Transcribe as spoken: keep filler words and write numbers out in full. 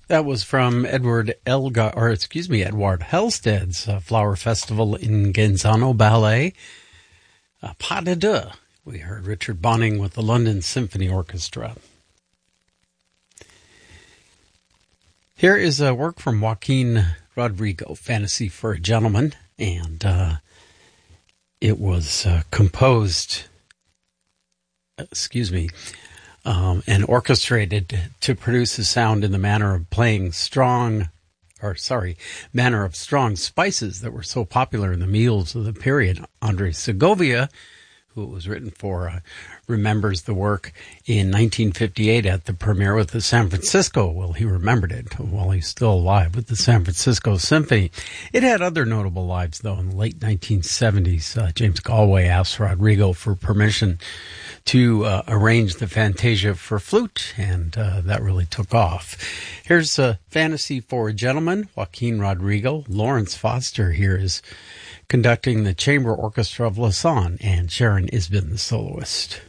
That was from Edward Elga, or excuse me, Edward Halstead's uh, Flower Festival in Genzano Ballet. Uh, Pas de deux. We heard Richard Bonning with the London Symphony Orchestra. Here is a work from Joaquin Rodrigo, Fantasy for a Gentleman, and uh, it was uh, composed, excuse me, Um, and orchestrated to produce a sound in the manner of playing strong, or sorry, manner of strong spices that were so popular in the meals of the period. Andre Segovia, who it was written for, uh, remembers the work in nineteen fifty-eight at the premiere with the San Francisco. Well, he remembered it while he's still alive with the San Francisco Symphony. It had other notable lives, though. In the late nineteen seventies, uh, James Galway asked Rodrigo for permission to uh, arrange the Fantasia for flute, and uh, that really took off. Here's a Fantasy for a Gentleman, Joaquin Rodrigo. Lawrence Foster here is conducting the Chamber Orchestra of Lausanne, and Sharon Isbin, the soloist.